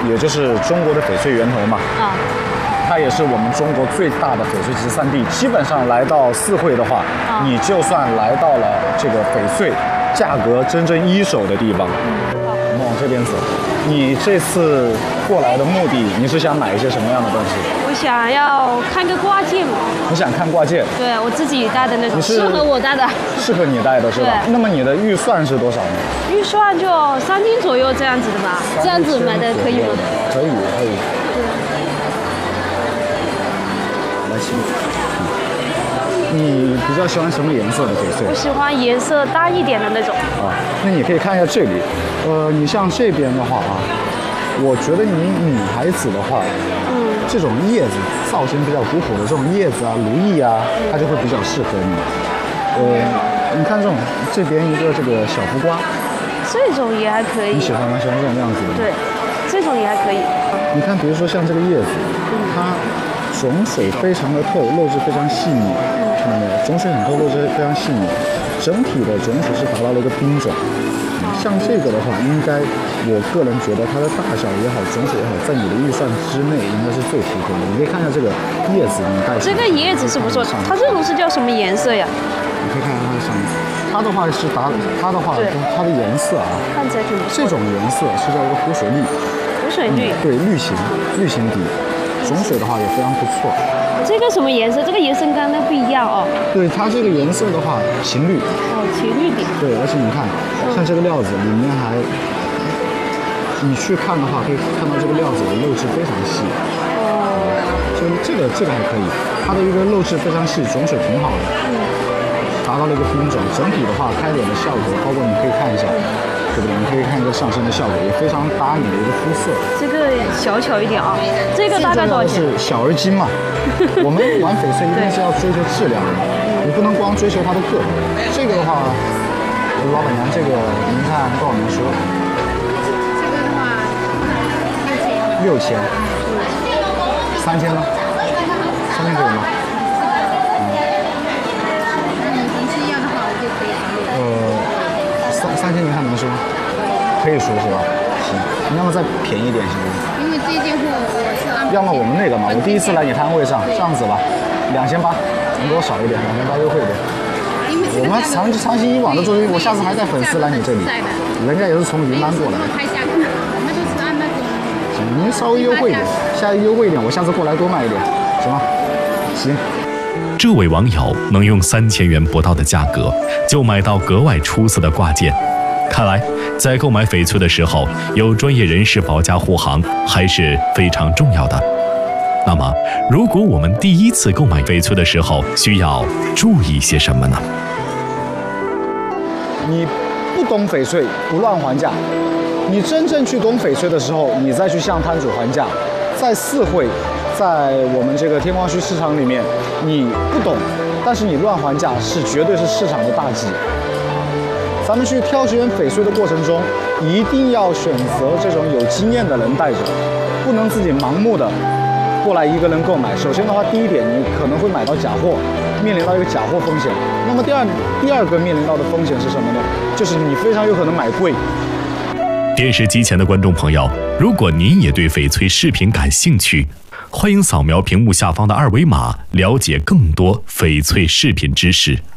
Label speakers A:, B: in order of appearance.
A: 也就是中国的翡翠源头嘛。
B: 啊。
A: 它也是我们中国最大的翡翠集散地。基本上来到四惠的话，你就算来到了这个翡翠价格真正一手的地方。我们往这边走。你这次过来的目的，你是想买一些什么样的东西？
B: 我想要看个挂件。
A: 你想看挂件？
B: 对，我自己戴的那种，适合我戴的。
A: 适合你戴的是吧？那么你的预算是多少呢？
B: 预算就3000左右这样子的吧。这样子买的可以吗？
A: 可以，可以。来，请。你比较喜欢什么颜色的翡翠？
B: 我喜欢颜色淡一点的那种。
A: 啊，那你可以看一下这里。你像这边的话啊，我觉得你女孩子的话，这种叶子造型比较古朴的这种叶子啊、如意啊，它就会比较适合你。你看这边一个这个小浮瓜，
B: 这种也还可以。
A: 你喜欢吗？喜欢这种样子的？
B: 对，这种也还可以。
A: 你看，比如说像这个叶子，它种水非常的透，肉质非常细腻，看到没有？种水很透，肉质非常细腻，整体的种水是达到了一个冰种。像这个的话，应该我个人觉得它的大小也好，种水也好，在你的预算之内应该是最符合的。你可以看一下这个叶子，你戴。
B: 这个叶子是不错，它这种是叫什么颜色呀？
A: 你可以看一下它的上面，它的话是它的颜色啊，
B: 看起来挺不错。
A: 这种颜色是叫一个湖水绿。
B: 湖水绿。
A: 对，绿型底，种水的话也非常不错。
B: 这个什么颜色？这个颜色跟刚才不一样哦。
A: 对，它这个颜色的话，秦绿。
B: 哦，秦绿底。
A: 对，而且你看，像这个料子里面还，你去看的话，可以看到这个料子的肉质非常细。哦。就这个还可以，它的一个肉质非常细，种水挺好的。达到了一个冰种，整体的话开脸的效果，包括你可以看一下。对不对？你可以看一个上身的效果，也非常搭你的一个肤色。这个
B: 小巧一点啊，这个大概多少钱？
A: 是小而精嘛。我们玩翡翠一定是要追求质量的，你不能光追求它的个头。这个的话，老板娘，这个您看多少能说？
C: 这个的话
A: 6000。3000呢？3000可以吗？
C: 那你平时要的话，我就可以考虑。
A: 3000您看能说？可以说是吧？行，你要么再便宜一点行不行？
C: 因为这件货我是安排。
A: 要么我们那个嘛，我第一次来你摊位上，这样子吧，2800，能给我少一点，2800优惠一点。我们长期以往的做，我下次还带粉丝来你这里，人家也是从云南过来的。
C: 我们都是按那种。
A: 行，您稍微优惠一点，下次优惠一点，我下次过来多卖一点，行吗？行。
D: 这位网友能用3000元不到的价格就买到格外出色的挂件，看来在购买翡翠的时候，有专业人士保驾护航还是非常重要的。那么，如果我们第一次购买翡翠的时候，需要注意些什么呢？
A: 你不懂翡翠，不乱还价；你真正去懂翡翠的时候，你再去向摊主还价。在四惠，在我们这个天光墟市场里面，你不懂，但是你乱还价是绝对是市场的大忌。咱们去挑选翡翠的过程中，一定要选择这种有经验的人带着，不能自己盲目的过来一个人购买。首先的话，第一点，你可能会买到假货，面临到一个假货风险。那么第二个面临到的风险是什么呢？就是你非常有可能买贵。
D: 电视机前的观众朋友，如果您也对翡翠饰品感兴趣，欢迎扫描屏幕下方的2维码，了解更多翡翠饰品知识。